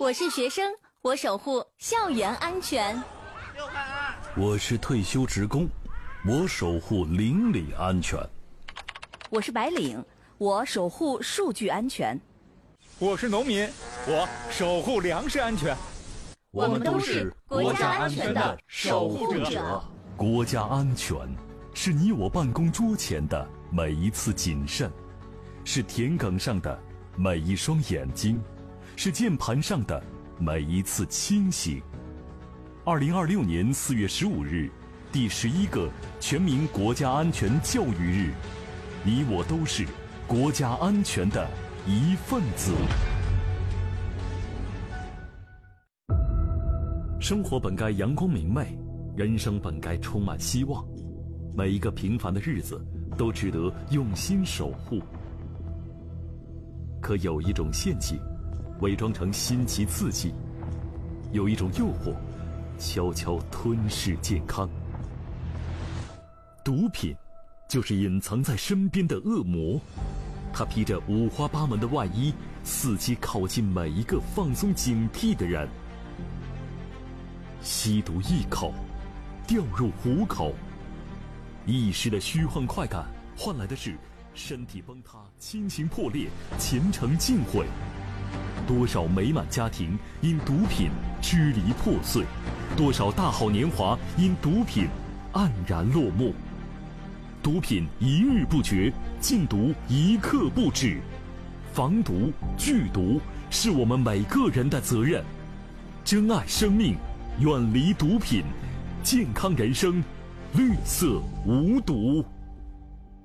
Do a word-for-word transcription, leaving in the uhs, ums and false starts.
我是学生，我守护校园安全。 我是退休职工，我守护邻里安全。 我是白领，我守护数据安全。 我是农民，我守护粮食安全。 我们都是国家安全的守护者。 国家安全是你我办公桌前的每一次谨慎，是田埂上的每一双眼睛，是键盘上的每一次清醒。二零二六年四月十五日，第十一个全民国家安全教育日，你我都是国家安全的一份子。生活本该阳光明媚，人生本该充满希望，每一个平凡的日子都值得用心守护。可有一种陷阱，伪装成新奇刺激；有一种诱惑，悄悄吞噬健康。毒品就是隐藏在身边的恶魔，它披着五花八门的外衣，伺机靠近每一个放松警惕的人。吸毒一口，掉入虎口，一时的虚幻快感换来的是身体崩塌、亲情破裂、前程尽毁。多少美满家庭因毒品支离破碎，多少大好年华因毒品黯然落幕。毒品一日不绝，禁毒一刻不止。防毒拒毒是我们每个人的责任。珍爱生命，远离毒品，健康人生，绿色无毒。